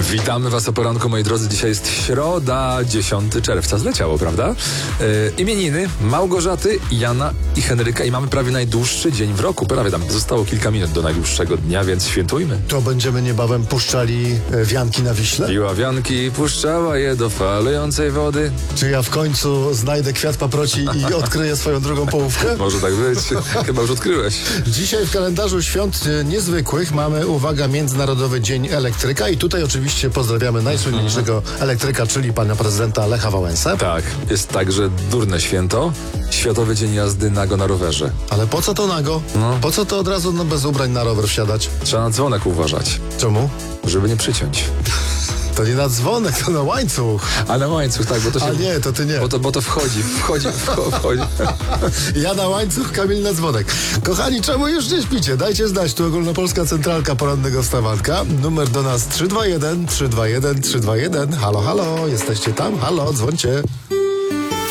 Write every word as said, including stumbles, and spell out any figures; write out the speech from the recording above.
Witamy Was o poranku, moi drodzy. Dzisiaj jest środa, dziesiątego czerwca. Zleciało, prawda? Yy, imieniny Małgorzaty, Jana i Henryka. I mamy prawie najdłuższy dzień w roku. Prawie tam zostało kilka minut do najdłuższego dnia, więc świętujmy. To będziemy niebawem puszczali e, wianki na Wiśle? Piła wianki, puszczała je do falejącej wody. Czy ja w końcu znajdę kwiat paproci i odkryję swoją drugą połówkę? Może tak być. Chyba już odkryłeś. Dzisiaj w kalendarzu świąt e, niezwykłych mamy, uwaga, Międzynarodowy Dzień Elektryka i tutaj oczywiście pozdrawiamy najsłynniejszego elektryka, czyli pana prezydenta Lecha Wałęsę. Tak, jest także durne święto. Światowy Dzień Jazdy nago na rowerze. Ale po co to nago? No. Po co to od razu no, bez ubrań na rower wsiadać? Trzeba na dzwonek uważać, Czemu? żeby nie przyciąć. To nie na dzwonek, to na łańcuch. A na łańcuch, tak, bo to się... A nie, to ty nie. Bo to, bo to wchodzi, wchodzi, wchodzi. Ja na łańcuch, Kamil na dzwonek. Kochani, czemu już nie śpicie? Dajcie znać, tu Ogólnopolska Centralka Porannego Wstawanka. Numer do nas trzy dwa jeden, trzy dwa jeden, trzy dwa jeden. Halo, halo, jesteście tam? Halo, dzwońcie.